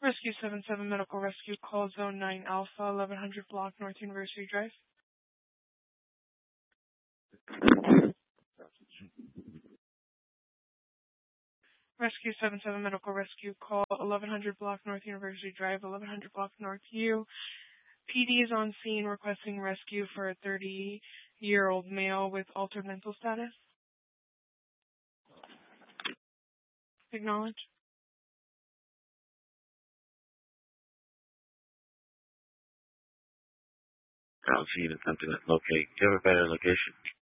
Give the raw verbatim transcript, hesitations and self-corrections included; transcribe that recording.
Rescue seven seven Medical Rescue, call Zone nine Alpha, eleven hundred block North University Drive. Rescue seven seven Medical Rescue, call eleven hundred block North University Drive, eleven hundred block North U. P D is on scene requesting rescue for a thirty-year-old male with altered mental status. Acknowledge. I'll see you in something that locate. Do you have a better location?